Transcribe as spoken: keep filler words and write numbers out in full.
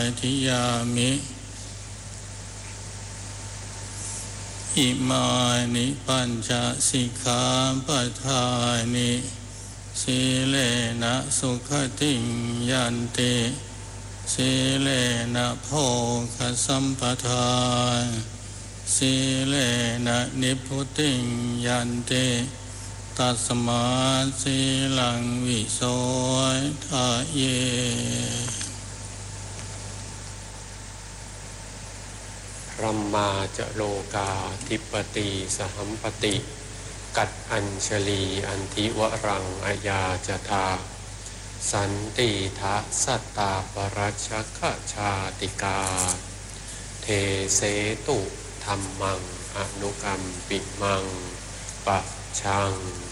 ธิยามิอิมานิปัญจสิกขาปทานิสีเลนะสุขติยันติสีเลนะโภคสัมปทาสีเลนะนิพพุติยันติตัสมาสีลังวิโสทะเยรัมมาจะโลกาธิปติสหัมปติกัดอัญชลีอันทิวรังอายาจทาสันติทะสัตตาปรัชชะชาติกาเทเสตุธัมมังอนุกัมปิมังปะชัง